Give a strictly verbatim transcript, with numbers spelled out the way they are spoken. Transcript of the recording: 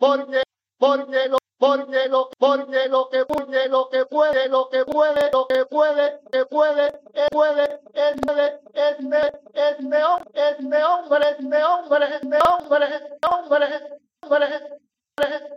porque, porque lo, porque lo, porque lo que puede, lo que puede, lo que puede, lo que puede, que puede, que puede, es de, es de, es de, es de hombres, de hombres, de hombres, de hombres, de hombres, de hombres.